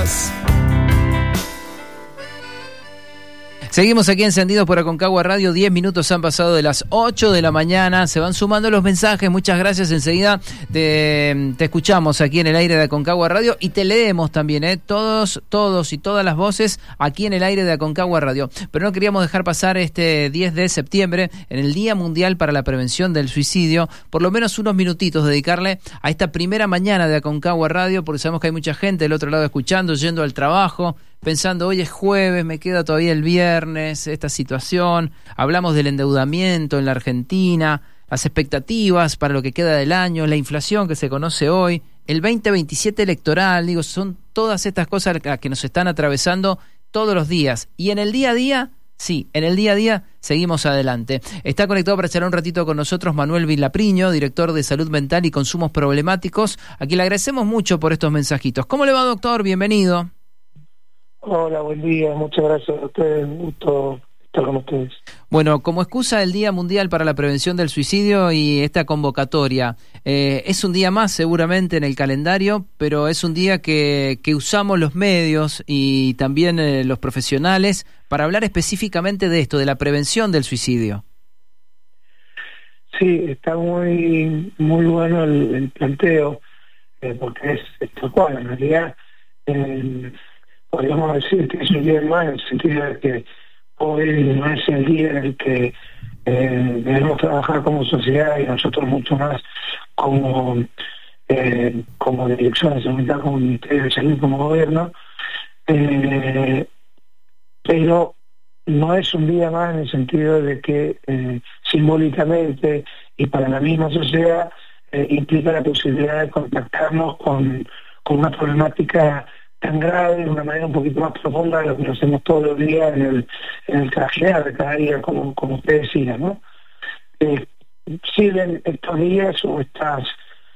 más. Seguimos aquí encendidos por Aconcagua Radio. 10 minutos han pasado de las 8 de la mañana. Se van sumando los mensajes. Muchas gracias. Enseguida te escuchamos aquí en el aire de Aconcagua Radio y te leemos también, todos y todas las voces aquí en el aire de Aconcagua Radio. Pero no queríamos dejar pasar este 10 de septiembre, en el Día Mundial para la Prevención del Suicidio, por lo menos unos minutitos dedicarle a esta primera mañana de Aconcagua Radio, porque sabemos que hay mucha gente del otro lado escuchando, yendo al trabajo, pensando, hoy es jueves, me queda todavía el viernes, esta situación. Hablamos del endeudamiento en la Argentina, las expectativas para lo que queda del año, la inflación que se conoce hoy, el 2027 electoral. Digo, son todas estas cosas que nos están atravesando todos los días. Y en el día a día, sí, en el día a día seguimos adelante. Está conectado para charlar un ratito con nosotros Manuel Villapriño, director de Salud Mental y Consumos Problemáticos, a quien le agradecemos mucho por estos mensajitos. ¿Cómo le va, doctor? Bienvenido. Hola, buen día, muchas gracias a ustedes, un gusto estar con ustedes. Bueno, como excusa el Día Mundial para la Prevención del Suicidio y esta convocatoria, es un día más seguramente en el calendario, pero es un día que usamos los medios y también los profesionales para hablar específicamente de esto, de la prevención del suicidio. Sí, está muy bueno el planteo, porque es tal cual, en realidad podríamos decir que es un día más en el sentido de que hoy no es el día en el que debemos trabajar como sociedad y nosotros mucho más como dirección de salud mental, como Ministerio de Salud, como gobierno, pero no es un día más en el sentido de que simbólicamente y para la misma sociedad implica la posibilidad de contactarnos con una problemática tan grave, de una manera un poquito más profunda de lo que lo hacemos todos los días en el trajear de cada día, como usted decía, ¿no? Sirven estos días o estas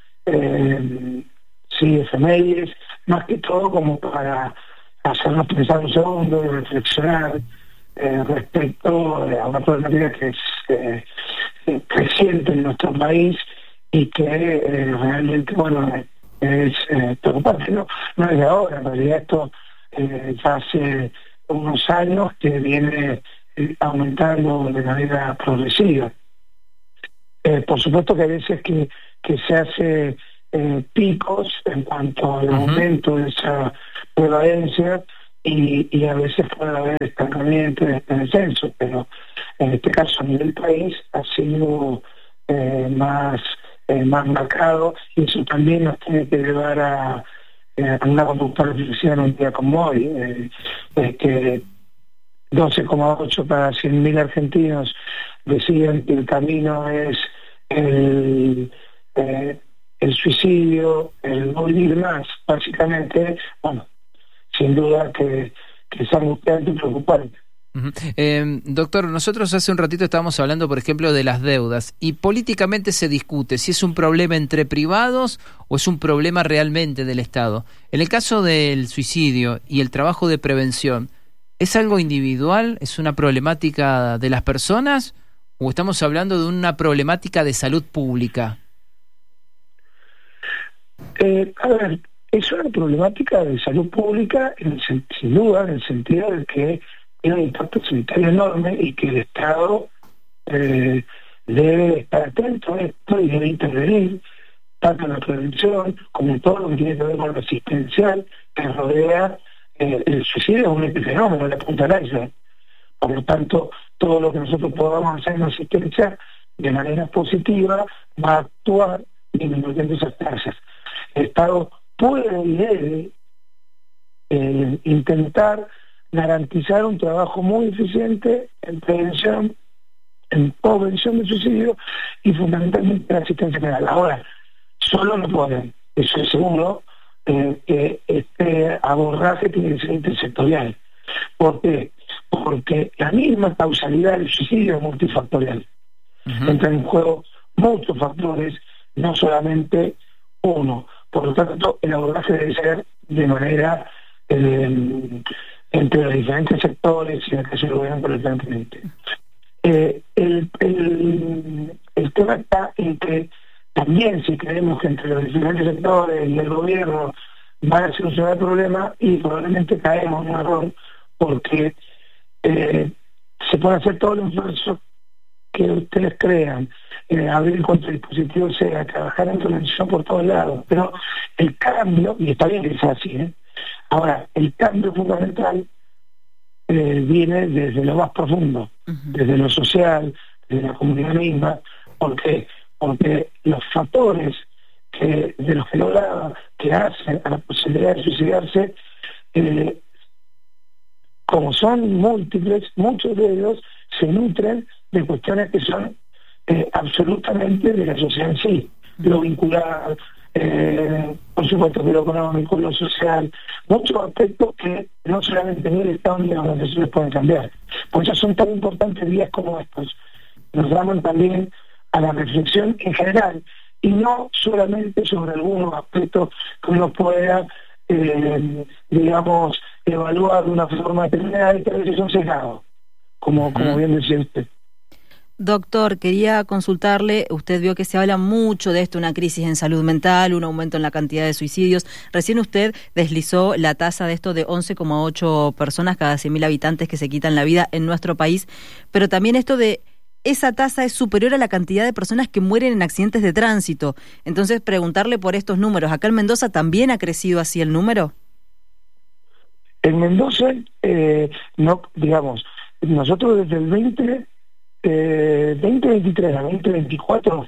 efemérides, más que todo como para hacernos pensar un segundo y reflexionar respecto a una problemática que es creciente en nuestro país y que realmente, bueno, es preocupante, no es de ahora, en realidad esto ya hace unos años que viene aumentando de manera progresiva. Por supuesto que hay veces que se hace picos en cuanto al aumento de esa prevalencia y a veces puede haber estancamiento en el censo, pero en este caso a nivel país ha sido más marcado, y eso también nos tiene que llevar a una conducta reflexiva en un día como hoy, que 12,8 para 100.000 argentinos deciden que el camino es el suicidio, el no vivir más, básicamente. Bueno, sin duda que es angustiante y preocupante. Doctor, nosotros hace un ratito estábamos hablando, por ejemplo, de las deudas, y políticamente se discute si es un problema entre privados o es un problema realmente del Estado. En el caso del suicidio y el trabajo de prevención, ¿es algo individual? ¿Es una problemática de las personas? ¿O estamos hablando de una problemática de salud pública? A ver, es una problemática de salud pública, sin duda, en el sentido de que tiene un impacto sanitario enorme y que el Estado debe estar atento a esto y debe intervenir tanto en la prevención como en todo lo que tiene que ver con lo asistencial que rodea el suicidio. Es un epifenómeno, la punta del iceberg. Por lo tanto, todo lo que nosotros podamos hacer en asistencia de manera positiva va a actuar disminuyendo esas tasas. El Estado puede y debe intentar garantizar un trabajo muy eficiente en prevención, en prevención de suicidio y fundamentalmente en asistencia penal. Ahora, solo no pueden, eso es seguro, que este abordaje tiene que ser intersectorial. ¿Por qué? Porque la misma causalidad del suicidio es multifactorial. Entran en juego muchos factores, no solamente uno. Por lo tanto, el abordaje debe ser de manera entre los diferentes sectores y en el caso del gobierno preferentemente. El tema está en que también, si creemos que entre los diferentes sectores y el gobierno van a solucionar el problema y probablemente caemos en un error porque se puede hacer todo el esfuerzo que ustedes crean, abrir cuantos dispositivos sea, trabajar en televisión por todos lados, pero el cambio, y está bien que sea así, ahora, el cambio fundamental viene desde lo más profundo, desde lo social, desde la comunidad misma, porque los factores de los que lo hablaba, que hacen a la posibilidad de suicidarse, como son múltiples, muchos de ellos se nutren de cuestiones que son absolutamente de la sociedad en sí, lo vincular, por supuesto que lo económico, lo social, muchos aspectos que no solamente ni el Estado ni las organizaciones pueden cambiar. Por eso son tan importantes días como estos. Nos llaman también a la reflexión en general y no solamente sobre algunos aspectos que uno pueda, digamos, evaluar de una forma determinada y tal vez son sesgados, como bien decía usted. Doctor, quería consultarle, usted vio que se habla mucho de esto, una crisis en salud mental, un aumento en la cantidad de suicidios. Recién usted deslizó la tasa de esto de 11,8 personas cada 100.000 habitantes que se quitan la vida en nuestro país, pero también esto de esa tasa es superior a la cantidad de personas que mueren en accidentes de tránsito. Entonces, preguntarle por estos números. ¿Acá en Mendoza también ha crecido así el número? En Mendoza, no, digamos, nosotros desde el 2023 a 2024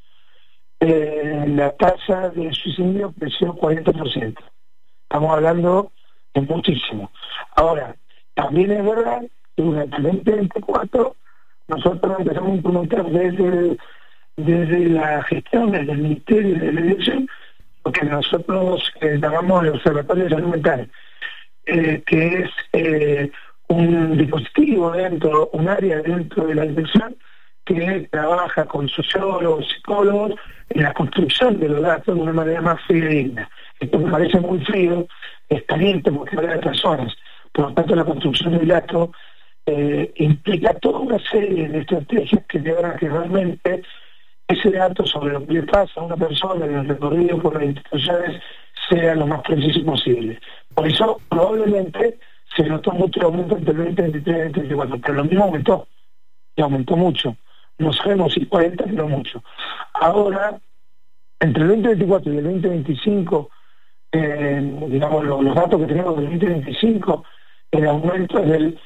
la tasa de suicidio creció 40%. Estamos hablando de muchísimo. Ahora, también es verdad que durante el 2024 nosotros empezamos a implementar desde la gestión, desde el Ministerio y de la Dirección, lo que nosotros llamamos el Observatorio de Salud Mental, que es un dispositivo un área dentro de la dirección que trabaja con sociólogos, psicólogos en la construcción de los datos de una manera más fidedigna. Esto me parece muy frío, es caliente porque habla de personas, por lo tanto la construcción del dato implica toda una serie de estrategias que llevan a que realmente ese dato sobre lo que le pasa a una persona en el recorrido por las instituciones sea lo más preciso posible. Por eso probablemente se notó mucho el aumento entre el 2023 y el 2024, pero lo mismo aumentó, y aumentó mucho. No sabemos si 40, pero mucho. Ahora, entre el 2024 y el 2025, digamos, los datos que tenemos del 2025, el aumento es del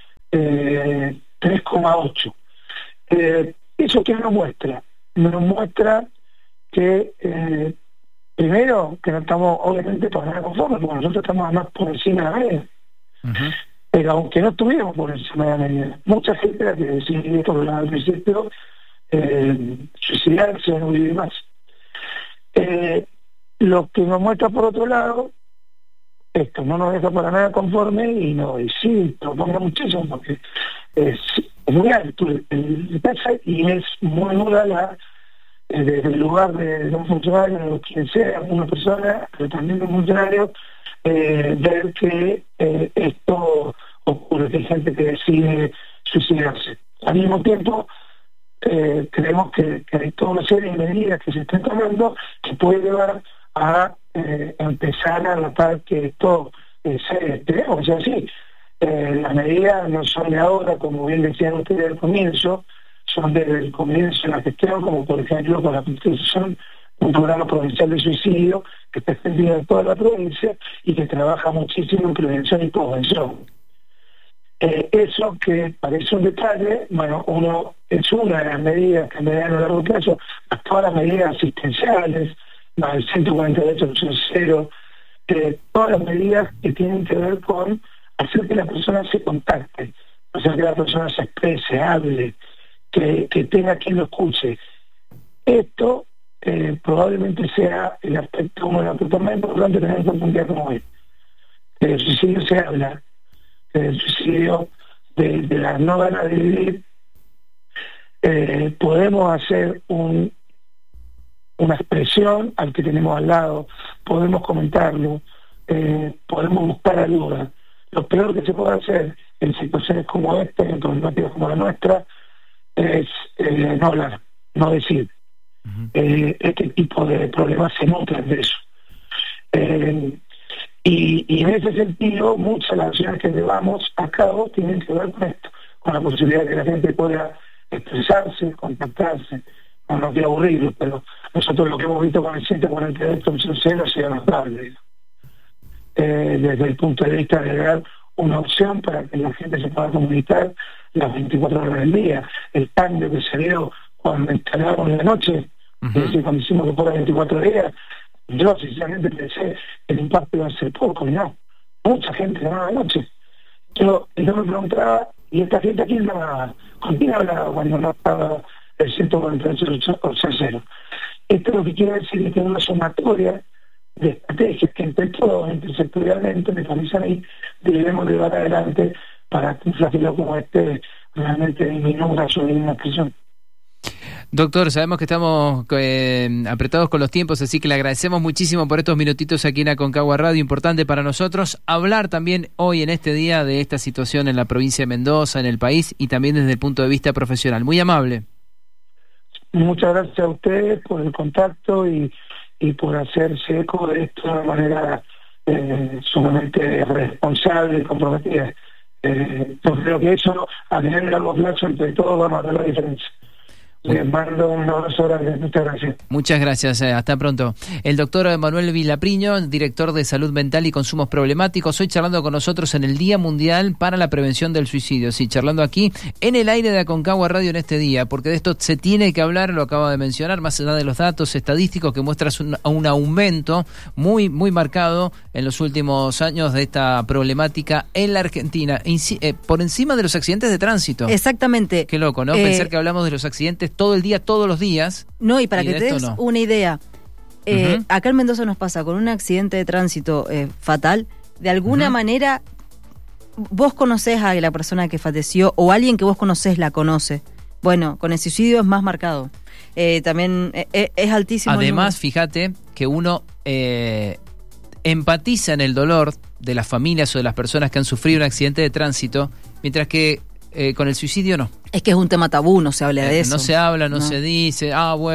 3,8. ¿Eso qué nos muestra? Nos muestra que, primero, que no estamos obviamente para nada conformes, porque nosotros estamos además por encima de la media. Pero aunque no estuviéramos por encima de la media, mucha gente la que decide, por el principio, suicidarse o no vivir más. Lo que nos muestra por otro lado, esto no nos deja para nada conforme y sí, proponga muchísimo porque es muy alto el tasa y es muy dura desde el lugar de un funcionario, de quien sea, una persona, pero también de un funcionario, ver que esto ocurre, que hay gente que decide suicidarse. Al mismo tiempo, creemos que hay toda una serie de medidas que se están tomando que puede llevar a empezar a notar que esto tenemos que ser así. Las medidas no son de ahora, como bien decían ustedes al comienzo, son desde el comienzo de la gestión, como por ejemplo con la constitución un programa provincial de suicidio que está extendido en toda la provincia y que trabaja muchísimo en prevención y prevención. Eso que parece un detalle, bueno, es una de las medidas que a mediano y largo plazo, más todas las medidas asistenciales, más el 148.0, todas las medidas que tienen que ver con hacer que la persona se contacte, hacer que la persona se exprese, hable, que tenga quien lo escuche. Esto probablemente sea el aspecto, uno de los aspectos más importantes tener en cuenta un día como hoy. El suicidio se habla, el suicidio de la no ganas de vivir. Podemos hacer una expresión al que tenemos al lado, podemos comentarlo, podemos buscar ayuda. Lo peor que se puede hacer en situaciones como esta, en problemáticas como la nuestra, es no hablar, no decir. Este tipo de problemas se nutren de eso. Y en ese sentido, muchas de las acciones que llevamos a cabo tienen que ver con esto, con la posibilidad de que la gente pueda expresarse, contactarse. No quiero aburrirlo, pero nosotros lo que hemos visto con el 148.0 ha sido notable. Desde el punto de vista de dar una opción para que la gente se pueda comunicar las 24 horas del día. El cambio que se dio cuando instalamos la noche, es decir, cuando hicimos que fuera 24 días, yo sinceramente pensé que el impacto iba a ser poco, y no. Mucha gente llamaba de noche. Yo me preguntaba, ¿y esta gente aquí con quién hablaba cuando no estaba el 148.0? Esto lo que quiere decir es que es una sumatoria de estrategias que entre todos, intersectorialmente, me parece a mí, debemos llevar adelante para que un flagelo como este realmente disminuya su expresión. Doctor, sabemos que estamos apretados con los tiempos, así que le agradecemos muchísimo por estos minutitos aquí en Aconcagua Radio. Importante para nosotros hablar también hoy en este día de esta situación en la provincia de Mendoza, en el país, y también desde el punto de vista profesional. Muy amable. Muchas gracias a ustedes por el contacto y por hacerse eco de esto de una manera sumamente responsable y comprometida. Yo creo que eso, a nivel de largo plazo, entre todos vamos a ver la diferencia. Les mando un abrazo grande. Muchas gracias. Muchas gracias. Hasta pronto. El doctor Manuel Vilapriño, director de Salud Mental y Consumos Problemáticos, hoy charlando con nosotros en el Día Mundial para la Prevención del Suicidio. Sí, charlando aquí en el aire de Aconcagua Radio en este día, porque de esto se tiene que hablar, lo acaba de mencionar, más allá de los datos estadísticos que muestran un aumento muy, muy marcado en los últimos años de esta problemática en la Argentina, por encima de los accidentes de tránsito. Exactamente. Qué loco, ¿no? Pensar que hablamos de los accidentes todo el día, todos los días. No, y para que te des una idea, acá en Mendoza nos pasa con un accidente de tránsito fatal, de alguna manera vos conocés a la persona que falleció o alguien que vos conocés la conoce. Bueno, con el suicidio es más marcado. También es altísimo. Además, fíjate que uno empatiza en el dolor de las familias o de las personas que han sufrido un accidente de tránsito, mientras que con el suicidio no. Es que es un tema tabú, no se habla de eso. No se habla, no se dice,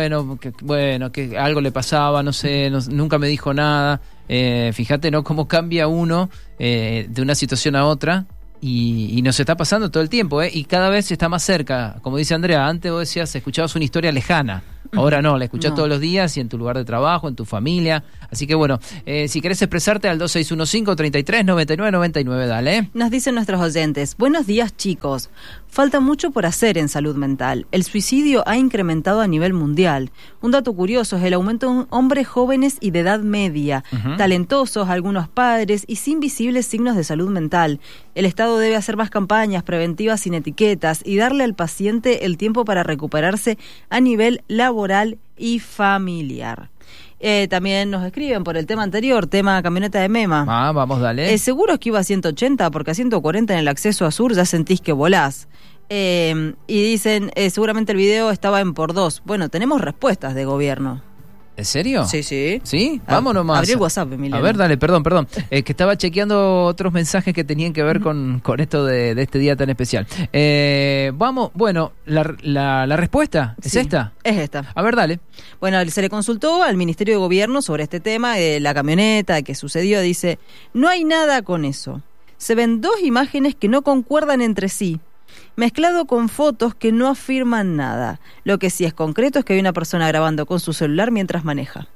que algo le pasaba, no sé, nunca me dijo nada. Fíjate, ¿no? Cómo cambia uno de una situación a otra y nos está pasando todo el tiempo, y cada vez está más cerca. Como dice Andrea, antes vos decías, escuchabas una historia lejana. Ahora no, la escuchás todos los días y en tu lugar de trabajo, en tu familia. Así que bueno, si querés expresarte al 2615-339999, dale. Nos dicen nuestros oyentes: buenos días, chicos. Falta mucho por hacer en salud mental. El suicidio ha incrementado a nivel mundial. Un dato curioso es el aumento de hombres jóvenes y de edad media, talentosos, algunos padres y sin visibles signos de salud mental. El Estado debe hacer más campañas preventivas sin etiquetas y darle al paciente el tiempo para recuperarse a nivel laboral y familiar. También nos escriben por el tema anterior, tema camioneta de Mema. Vamos, dale. Seguro es que iba a 180 porque a 140 en el acceso a Sur ya sentís que volás. Y dicen, seguramente el video estaba en por 2. Bueno, tenemos respuestas de gobierno. ¿En serio? Sí. ¿Sí? Vamos nomás. Abrí el WhatsApp, Emiliano. A ver, dale, perdón. Que estaba chequeando otros mensajes que tenían que ver con esto de este día tan especial. Vamos, bueno, la respuesta es esta. Es esta. A ver, dale. Bueno, se le consultó al Ministerio de Gobierno sobre este tema de la camioneta que sucedió. Dice, no hay nada con eso. Se ven dos imágenes que no concuerdan entre sí, mezclado con fotos que no afirman nada. Lo que sí es concreto es que hay una persona grabando con su celular mientras maneja.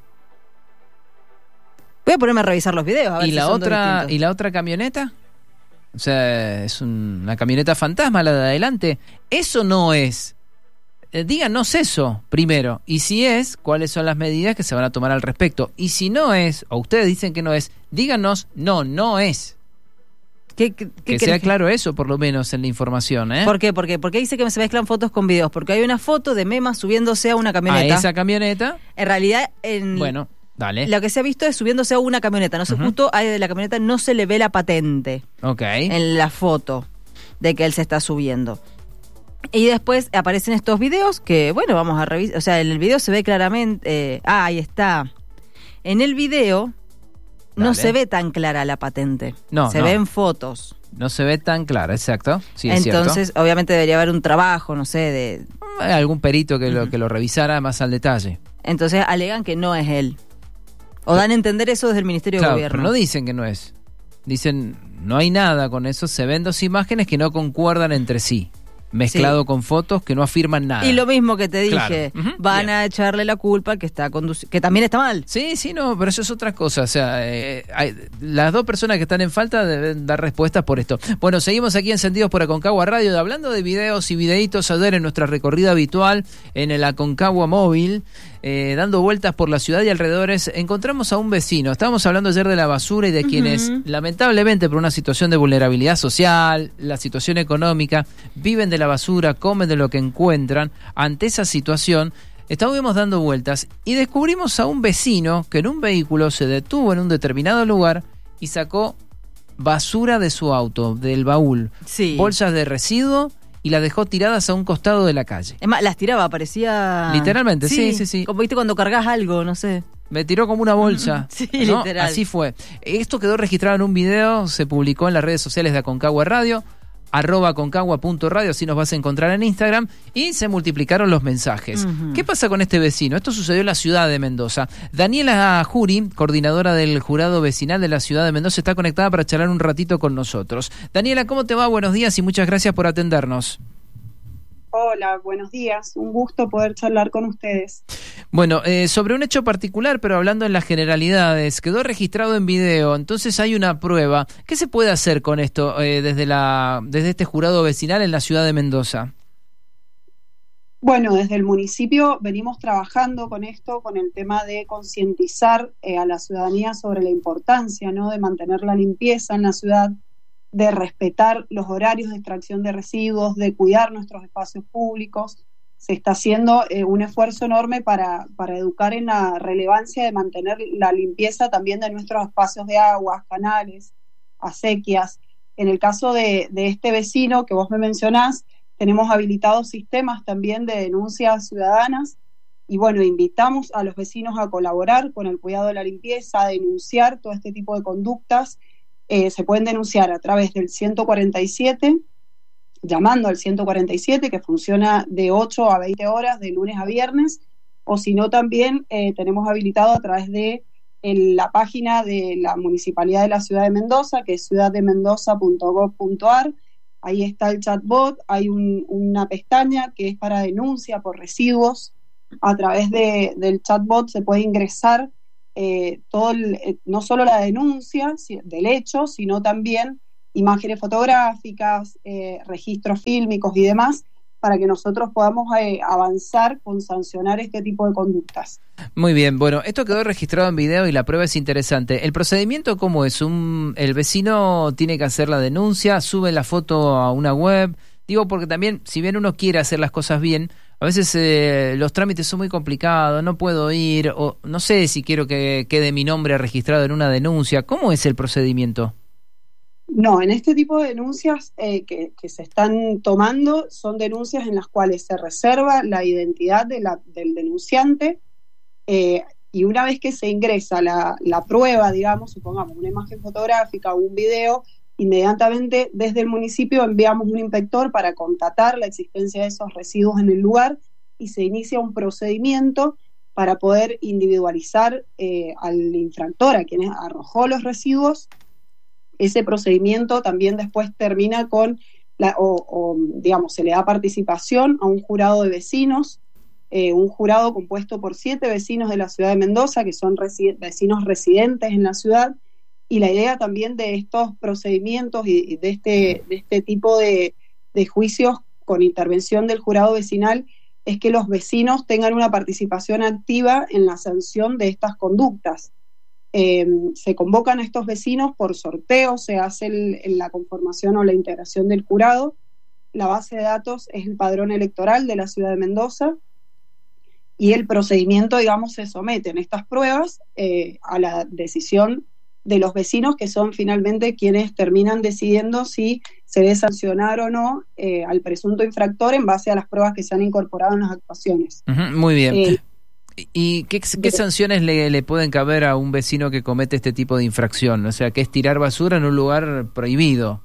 Voy a ponerme a revisar los videos a ver ¿Y la otra camioneta? O sea, es una camioneta fantasma la de adelante. Eso no es. Díganos eso primero. Y si es, ¿cuáles son las medidas que se van a tomar al respecto? Y si no es, o ustedes dicen que no es, díganos, no es. Que sea claro eso, por lo menos, en la información, ¿eh? ¿Por qué? Porque dice que se mezclan fotos con videos. Porque hay una foto de Mema subiéndose a una camioneta. ¿A esa camioneta? En realidad, bueno, dale. Lo que se ha visto es subiéndose a una camioneta. No se justo a la camioneta no se le ve la patente. Ok. En la foto de que él se está subiendo. Y después aparecen estos videos que, bueno, vamos a revisar. O sea, en el video se ve claramente... ahí está. En el video... No se ve tan clara la patente. Se ven fotos. No se ve tan clara, exacto. Sí, entonces, obviamente debería haber un trabajo, no sé, de... algún perito que lo revisara más al detalle. Entonces alegan que no es él. O dan a entender eso desde el Ministerio de Gobierno. Pero no dicen que no es. Dicen, no hay nada con eso, se ven dos imágenes que no concuerdan entre sí. Mezclado con fotos que no afirman nada. Y lo mismo que te dije, van bien. A echarle la culpa al que está que también está mal. Sí, no, pero eso es otra cosa. O sea, las dos personas que están en falta deben dar respuestas por esto. Bueno, seguimos aquí encendidos por Aconcagua Radio, hablando de videos y videitos ayer en nuestra recorrida habitual en el Aconcagua móvil, dando vueltas por la ciudad y alrededores. Encontramos a un vecino. Estábamos hablando ayer de la basura y de quienes, lamentablemente, por una situación de vulnerabilidad social, la situación económica, viven de la basura, comen de lo que encuentran. Ante esa situación, estábamos dando vueltas y descubrimos a un vecino que en un vehículo se detuvo en un determinado lugar y sacó basura de su auto, del baúl, bolsas de residuo, y las dejó tiradas a un costado de la calle. Es más, las tiraba, parecía... Literalmente, sí. Como viste cuando cargas algo, no sé. Me tiró como una bolsa. Sí, ¿no? literal. Así fue. Esto quedó registrado en un video, se publicó en las redes sociales de Aconcagua Radio, @aconcagua.radio, así nos vas a encontrar en Instagram, y se multiplicaron los mensajes. ¿Qué pasa con este vecino? Esto sucedió en la ciudad de Mendoza. Daniela Jury, coordinadora del jurado vecinal de la ciudad de Mendoza, está conectada para charlar un ratito con nosotros. Daniela, ¿cómo te va? Buenos días y muchas gracias por atendernos. Hola, buenos días. Un gusto poder charlar con ustedes. Bueno, sobre un hecho particular, pero hablando en las generalidades, quedó registrado en video, entonces hay una prueba. ¿Qué se puede hacer con esto desde este jurado vecinal en la ciudad de Mendoza? Bueno, desde el municipio venimos trabajando con esto, con el tema de concientizar a la ciudadanía sobre la importancia, ¿no?, de mantener la limpieza en la ciudad, de respetar los horarios de extracción de residuos, de cuidar nuestros espacios públicos. Se está haciendo un esfuerzo enorme para educar en la relevancia de mantener la limpieza también de nuestros espacios de aguas, canales, acequias. En el caso de este vecino que vos me mencionás, tenemos habilitados sistemas también de denuncias ciudadanas y bueno, invitamos a los vecinos a colaborar con el cuidado de la limpieza, a denunciar todo este tipo de conductas. Se pueden denunciar a través del 147, llamando al 147, que funciona de 8 a 20 horas, de lunes a viernes, o si no también tenemos habilitado a través de la página de la Municipalidad de la Ciudad de Mendoza, que es ciudaddemendoza.gov.ar. Ahí está el chatbot, hay una pestaña que es para denuncia por residuos. A través del chatbot se puede ingresar no solo la denuncia del hecho, sino también imágenes fotográficas, registros fílmicos y demás, para que nosotros podamos avanzar con sancionar este tipo de conductas. Muy bien, bueno, esto quedó registrado en video y la prueba es interesante. ¿El procedimiento cómo es? ¿El vecino tiene que hacer la denuncia, sube la foto a una web? Digo, porque también, si bien uno quiere hacer las cosas bien, a veces los trámites son muy complicados, no puedo ir, o no sé si quiero que quede mi nombre registrado en una denuncia. ¿Cómo es el procedimiento? No, en este tipo de denuncias que se están tomando son denuncias en las cuales se reserva la identidad del denunciante y una vez que se ingresa la prueba, digamos, supongamos una imagen fotográfica o un video, inmediatamente desde el municipio enviamos un inspector para constatar la existencia de esos residuos en el lugar y se inicia un procedimiento para poder individualizar al infractor, a quien arrojó los residuos. Ese procedimiento también después termina con, digamos, se le da participación a un jurado de vecinos, un jurado compuesto por 7 vecinos de la ciudad de Mendoza, que son vecinos residentes en la ciudad, y la idea también de estos procedimientos y de este tipo de juicios con intervención del jurado vecinal es que los vecinos tengan una participación activa en la sanción de estas conductas. Se convocan a estos vecinos por sorteo, se hace la conformación o la integración del jurado. La base de datos es el padrón electoral de la ciudad de Mendoza y el procedimiento, digamos, se someten estas pruebas a la decisión de los vecinos, que son finalmente quienes terminan decidiendo si se debe sancionar o no al presunto infractor en base a las pruebas que se han incorporado en las actuaciones. Muy bien. ¿Y qué sanciones le pueden caber a un vecino que comete este tipo de infracción? O sea, que es tirar basura en un lugar prohibido.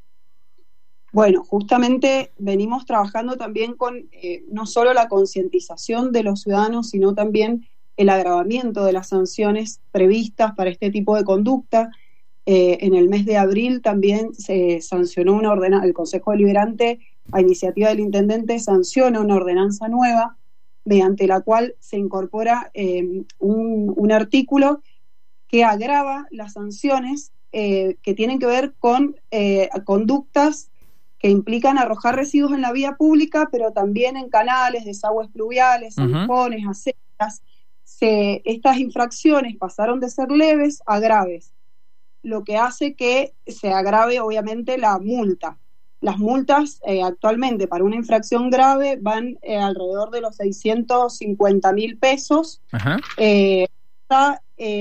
Bueno, justamente venimos trabajando también con no solo la concientización de los ciudadanos, sino también el agravamiento de las sanciones previstas para este tipo de conducta. En el mes de abril también se sancionó una ordenanza, el Consejo Deliberante, a iniciativa del Intendente, sanciona una ordenanza nueva mediante la cual se incorpora un artículo que agrava las sanciones que tienen que ver con conductas que implican arrojar residuos en la vía pública, pero también en canales, desagües pluviales, zanjones, acequias. Estas infracciones pasaron de ser leves a graves, lo que hace que se agrave obviamente la multa. Las multas actualmente para una infracción grave van alrededor de los 650.000 pesos, hasta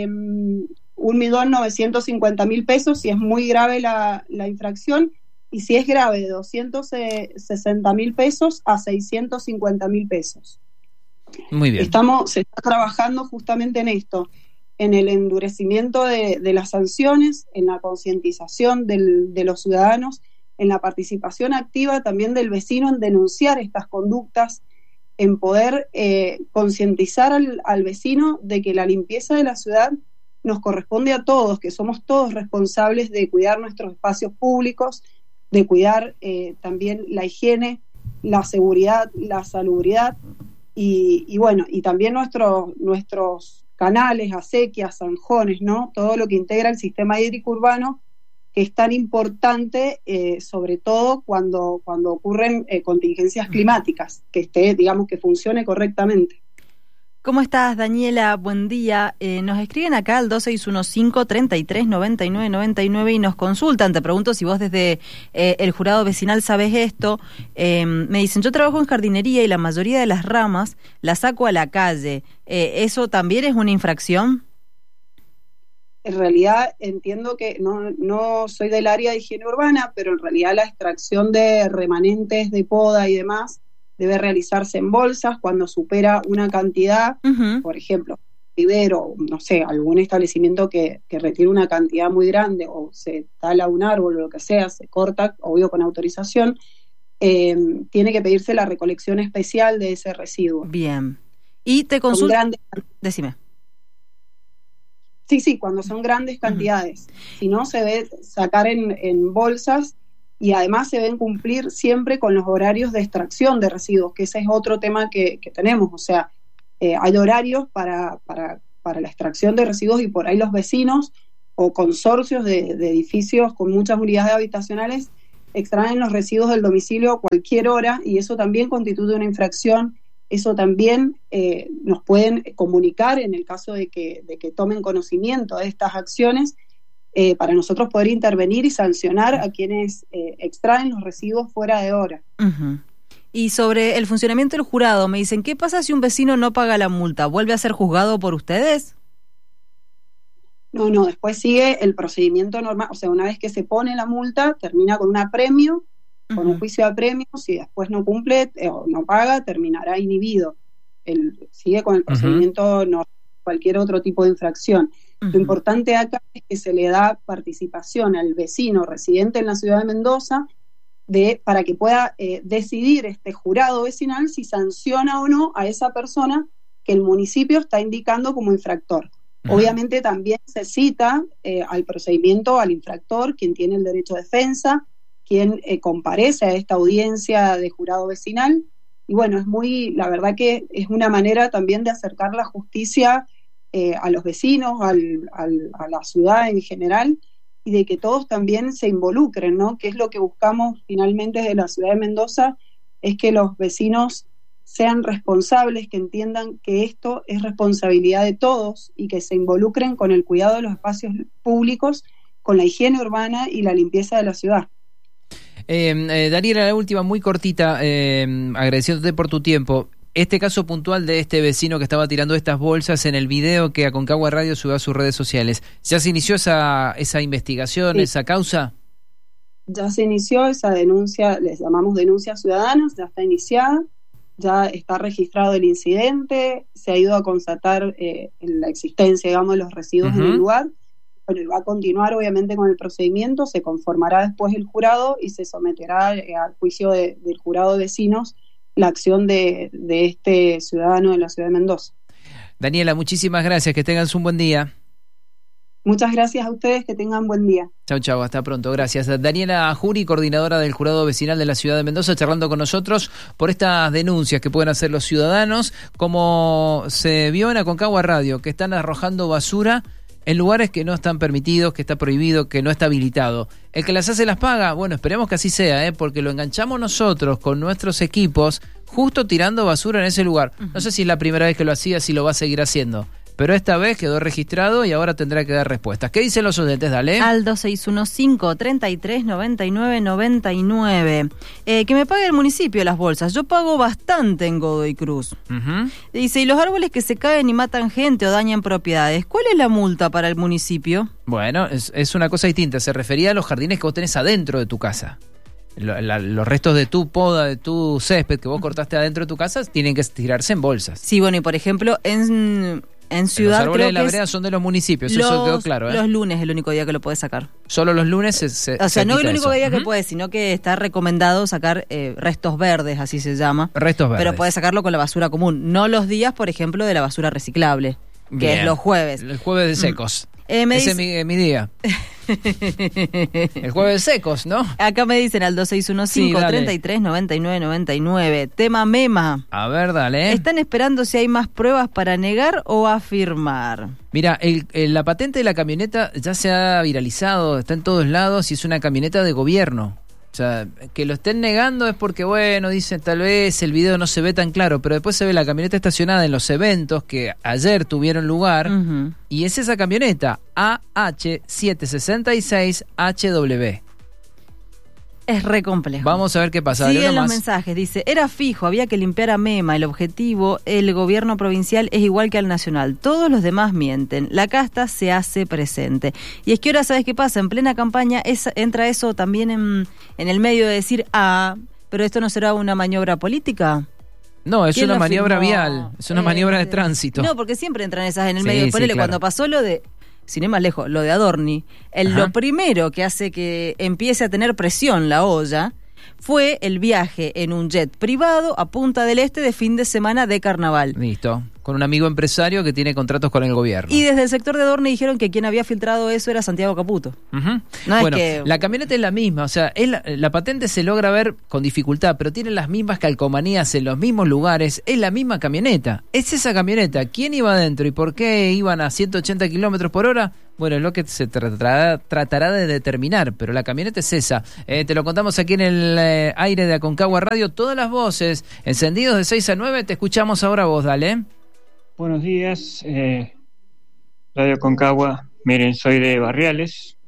1.950.000 pesos si es muy grave la infracción, y si es grave de 260.000 pesos a 650.000 pesos. Muy bien. Se está trabajando justamente en esto, en el endurecimiento de las sanciones, en la concientización de los ciudadanos, en la participación activa también del vecino en denunciar estas conductas, en poder concientizar al vecino de que la limpieza de la ciudad nos corresponde a todos, que somos todos responsables de cuidar nuestros espacios públicos, de cuidar también la higiene, la seguridad, la salubridad, y bueno, y también nuestros canales, acequias, zanjones, ¿no? Todo lo que integra el sistema hídrico urbano, que es tan importante, sobre todo cuando ocurren contingencias climáticas, que que funcione correctamente. ¿Cómo estás, Daniela? Buen día. Nos escriben acá al 2615-339999 y nos consultan. Te pregunto si vos desde el jurado vecinal sabés esto. Me dicen, yo trabajo en jardinería y la mayoría de las ramas las saco a la calle. ¿Eso también es una infracción? En realidad entiendo que no soy del área de higiene urbana, pero en realidad la extracción de remanentes de poda y demás debe realizarse en bolsas cuando supera una cantidad, por ejemplo, vivero, no sé, algún establecimiento que requiere una cantidad muy grande, o se tala un árbol o lo que sea, se corta, obvio con autorización, tiene que pedirse la recolección especial de ese residuo. Bien. Y te consulto... Decime. Sí, cuando son grandes cantidades. Si no, se debe sacar en bolsas, y además se deben cumplir siempre con los horarios de extracción de residuos, que ese es otro tema que tenemos. O sea, hay horarios para la extracción de residuos, y por ahí los vecinos o consorcios de edificios con muchas unidades habitacionales extraen los residuos del domicilio a cualquier hora, y eso también constituye una infracción. Eso también nos pueden comunicar en el caso de que tomen conocimiento de estas acciones, para nosotros poder intervenir y sancionar a quienes extraen los residuos fuera de hora. Y sobre el funcionamiento del jurado, me dicen, ¿qué pasa si un vecino no paga la multa? ¿Vuelve a ser juzgado por ustedes? No, después sigue el procedimiento normal. O sea, una vez que se pone la multa, termina con un apremio, con un juicio de apremio. Si después no cumple o no paga, terminará inhibido. Sigue con el procedimiento normal, cualquier otro tipo de infracción. Lo importante acá es que se le da participación al vecino residente en la ciudad de Mendoza para que pueda decidir este jurado vecinal si sanciona o no a esa persona que el municipio está indicando como infractor. Obviamente también se cita al procedimiento al infractor, quien tiene el derecho de defensa, quien comparece a esta audiencia de jurado vecinal. Y bueno, la verdad que es una manera también de acercar la justicia a los vecinos, a la ciudad en general, y de que todos también se involucren, ¿no? Que es lo que buscamos finalmente desde la ciudad de Mendoza, es que los vecinos sean responsables, que entiendan que esto es responsabilidad de todos y que se involucren con el cuidado de los espacios públicos, con la higiene urbana y la limpieza de la ciudad. Daniela, la última, muy cortita, agradeciéndote por tu tiempo. Este caso puntual de este vecino que estaba tirando estas bolsas, en el video que Aconcagua Radio subió a sus redes sociales, ¿ya se inició esa investigación, esa causa? Ya se inició esa denuncia, les llamamos denuncia ciudadanas, ya está iniciada, ya está registrado el incidente, se ha ido a constatar la existencia, digamos, de los residuos en el lugar. Bueno, y va a continuar obviamente con el procedimiento, se conformará después el jurado y se someterá al juicio del jurado de vecinos la acción de este ciudadano de la ciudad de Mendoza. Daniela, muchísimas gracias, que tengan un buen día. Muchas gracias a ustedes, que tengan buen día. Chau, chau, hasta pronto, gracias. Daniela Juri, coordinadora del Jurado Vecinal de la Ciudad de Mendoza, charlando con nosotros por estas denuncias que pueden hacer los ciudadanos, como se vio en Aconcagua Radio, que están arrojando basura en lugares que no están permitidos, que está prohibido, que no está habilitado. El que las hace las paga, bueno, esperemos que así sea, porque lo enganchamos nosotros con nuestros equipos, justo tirando basura en ese lugar. No sé si es la primera vez que lo hacía, si lo va a seguir haciendo, pero esta vez quedó registrado y ahora tendrá que dar respuestas. ¿Qué dicen los oyentes? Dale. Al 2615-339999. Que me pague el municipio las bolsas. Yo pago bastante en Godoy Cruz. Dice, y los árboles que se caen y matan gente o dañan propiedades, ¿cuál es la multa para el municipio? Bueno, es una cosa distinta. Se refería a los jardines que vos tenés adentro de tu casa. Los restos de tu poda, de tu césped que vos cortaste adentro de tu casa, tienen que tirarse en bolsas. Sí, bueno, y por ejemplo, en ciudad, los árboles de la vereda son de los municipios, eso quedó claro. Los lunes es el único día que lo puedes sacar. Solo los lunes o sea, no el único día que puedes, sino que está recomendado sacar restos verdes, así se llama. Restos verdes. Pero puedes sacarlo con la basura común, no los días, por ejemplo, de la basura reciclable, que es los jueves. El jueves de secos. Ese es mi día. El jueves de secos, ¿no? Acá me dicen al 2615-339999. Tema mema. A ver, dale. ¿Están esperando si hay más pruebas para negar o afirmar? Mira, la patente de la camioneta ya se ha viralizado, está en todos lados y es una camioneta de gobierno. O sea, que lo estén negando es porque, bueno, dicen tal vez el video no se ve tan claro, pero después se ve la camioneta estacionada en los eventos que ayer tuvieron lugar, y es esa camioneta, AH766HW. Es re complejo. Vamos a ver qué pasa. Siguen los mensajes. Dice, era fijo, había que limpiar a Mema. El objetivo, el gobierno provincial es igual que al nacional. Todos los demás mienten. La casta se hace presente. Y es que ahora, ¿sabes qué pasa? En plena campaña entra eso también en el medio de decir, pero esto no será una maniobra política. No, es una maniobra vial. Es una maniobra de tránsito. No, porque siempre entran esas en el medio. Ponele, claro. Cuando pasó lo de... sin ir más lejos, lo de Adorni, lo primero que hace que empiece a tener presión la olla fue el viaje en un jet privado a Punta del Este de fin de semana de carnaval. Listo, con un amigo empresario que tiene contratos con el gobierno. Y desde el sector de Adorni dijeron que quien había filtrado eso era Santiago Caputo. No, bueno, es que... la camioneta es la misma, o sea, la patente se logra ver con dificultad, pero tiene las mismas calcomanías en los mismos lugares, es la misma camioneta. Es esa camioneta. ¿Quién iba adentro y por qué iban a 180 kilómetros por hora? Bueno, es lo que se tratará de determinar, pero la camioneta es esa. Te lo contamos aquí en el aire de Aconcagua Radio. Todas las voces encendidos de 6 a 9. Te escuchamos ahora vos, dale. Buenos días, Radio Aconcagua. Miren, soy de Barriales,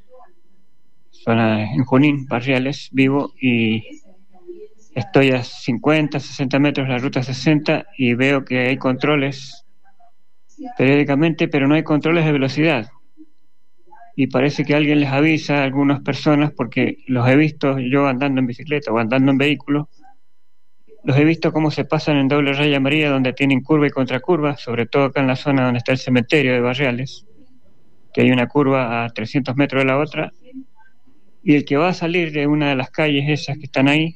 zona en Junín, Barriales, vivo, y estoy a 50, 60 metros de la ruta 60 y veo que hay controles periódicamente, pero no hay controles de velocidad. Y parece que alguien les avisa a algunas personas, porque los he visto yo andando en bicicleta o andando en vehículo, los he visto cómo se pasan en doble raya amarilla donde tienen curva y contracurva, sobre todo acá en la zona donde está el cementerio de Barriales, que hay una curva a 300 metros de la otra, y el que va a salir de una de las calles esas que están ahí,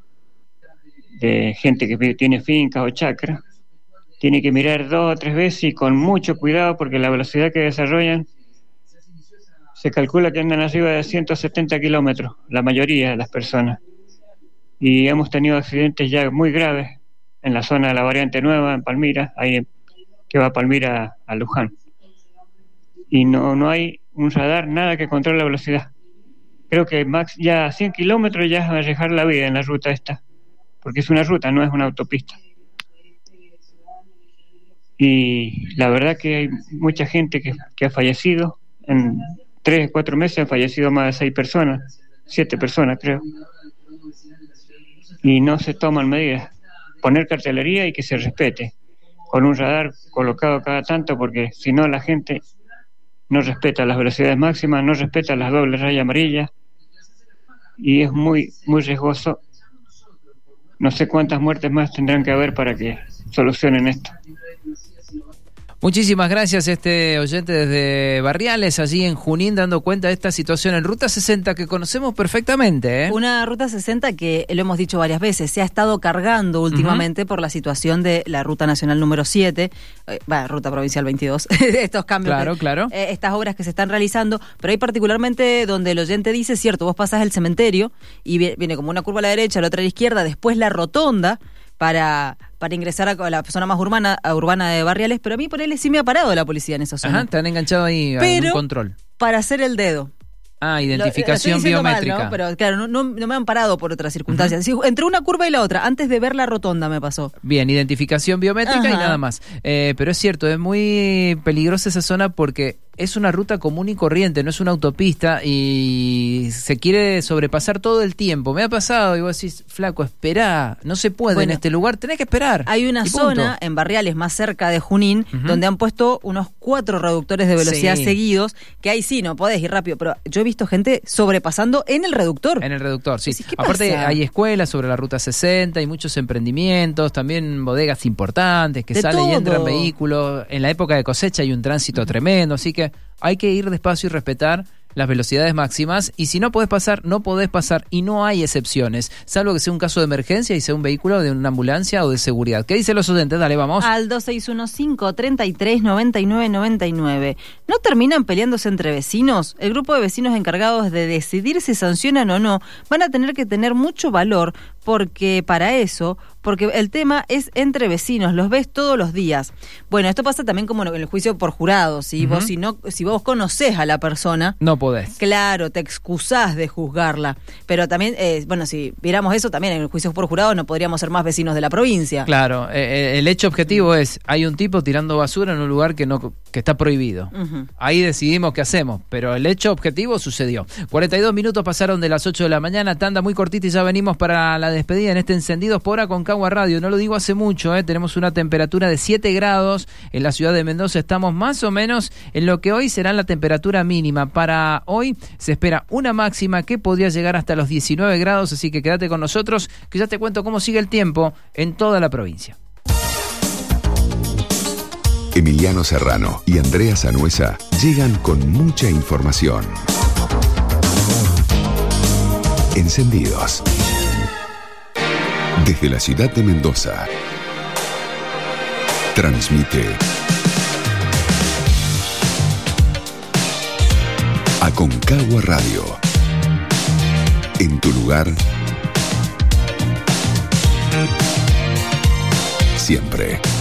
de gente que tiene fincas o chacras, tiene que mirar 2 o 3 veces y con mucho cuidado, porque la velocidad que desarrollan se calcula que andan arriba de 170 kilómetros, la mayoría de las personas. Y hemos tenido accidentes ya muy graves en la zona de la Variante Nueva, en Palmira, ahí que va Palmira a Luján. Y no hay un radar, nada que controle la velocidad. Creo que max ya a 100 kilómetros ya es arriesgar la vida en la ruta esta, porque es una ruta, no es una autopista. Y la verdad que hay mucha gente que ha fallecido. En 3 o 4 meses han fallecido más de 6 personas, 7 personas creo. Y no se toman medidas. Poner cartelería y que se respete, con un radar colocado cada tanto, porque si no la gente no respeta las velocidades máximas, no respeta las dobles rayas amarillas, y es muy, muy riesgoso. No sé cuántas muertes más tendrán que haber para que solucionen esto. Muchísimas gracias oyente desde Barriales, allí en Junín, dando cuenta de esta situación en Ruta 60 que conocemos perfectamente, ¿eh? Una Ruta 60 que, lo hemos dicho varias veces, se ha estado cargando últimamente por la situación de la Ruta Nacional número 7, Ruta Provincial 22, estos cambios, claro. Estas obras que se están realizando, pero hay particularmente donde el oyente dice, cierto, vos pasás el cementerio y viene como una curva a la derecha, la otra a la izquierda, después la rotonda, para ingresar a la zona más urbana de Barriales, pero a mí por él sí me ha parado la policía en esa zona. Ajá, te han enganchado ahí en un control. Para hacer el dedo. Identificación biométrica. Mal, ¿no? Pero claro, no me han parado por otras circunstancias. Sí, entre una curva y la otra, antes de ver la rotonda me pasó. Bien, identificación biométrica y nada más. Pero es cierto, es muy peligrosa esa zona porque es una ruta común y corriente, no es una autopista y se quiere sobrepasar todo el tiempo. Me ha pasado y vos decís, flaco, esperá, no se puede en este lugar, tenés que esperar. Hay una zona en Barriales más cerca de Junín donde han puesto unos 4 reductores de velocidad seguidos, que ahí sí, no podés ir rápido, pero yo he visto gente sobrepasando en el reductor. En el reductor, sí. ¿Qué Aparte pasa? hay escuelas sobre la Ruta 60, hay muchos emprendimientos, también bodegas importantes que salen y entran vehículos. En la época de cosecha hay un tránsito tremendo, así que hay que ir despacio y respetar las velocidades máximas, y si no podés pasar, no podés pasar, y no hay excepciones, salvo que sea un caso de emergencia y sea un vehículo de una ambulancia o de seguridad. ¿Qué dicen los oyentes? Dale, vamos. Al 2615-339999. ¿No terminan peleándose entre vecinos? El grupo de vecinos encargados de decidir si sancionan o no van a tener que tener mucho valor, porque el tema es entre vecinos, los ves todos los días. Bueno, esto pasa también como en el juicio por jurado, ¿sí? Si vos conocés a la persona, no podés. Claro, te excusás de juzgarla. Pero también, si viéramos eso, también en el juicio por jurado no podríamos ser más vecinos de la provincia. Claro, el hecho objetivo es, hay un tipo tirando basura en un lugar que está prohibido. Ahí decidimos qué hacemos, pero el hecho objetivo sucedió. 42 minutos pasaron de las 8 de la mañana, tanda muy cortita y ya venimos para la despedida en este Encendidos por Aconcagua Radio. No lo digo hace mucho, tenemos una temperatura de 7 grados en la ciudad de Mendoza. Estamos más o menos en lo que hoy será la temperatura mínima. Para hoy se espera una máxima que podría llegar hasta los 19 grados, así que quédate con nosotros, que ya te cuento cómo sigue el tiempo en toda la provincia. Emiliano Serrano y Andrea Sanuesa llegan con mucha información. Encendidos. Desde la ciudad de Mendoza. Transmite Aconcagua Radio. En tu lugar. Siempre.